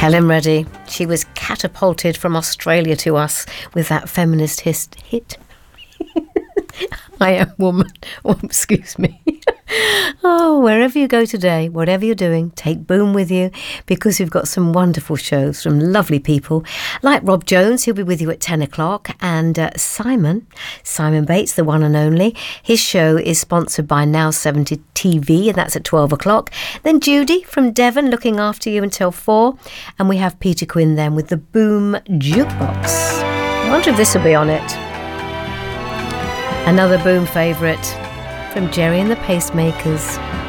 Helen Reddy. She was catapulted from Australia to us with that feminist hit. I Am Woman. Oh, excuse me. Oh, wherever you go today, whatever you're doing, take Boom with you, because we've got some wonderful shows from lovely people like Rob Jones, who'll be with you at 10 o'clock, and Simon Bates, the one and only. His show is sponsored by Now 70 TV, and that's at 12 o'clock. Then Judy from Devon looking after you until 4. And we have Peter Quinn then with the Boom Jukebox. I wonder if this will be on it. Another Boom favourite from Jerry and the Pacemakers.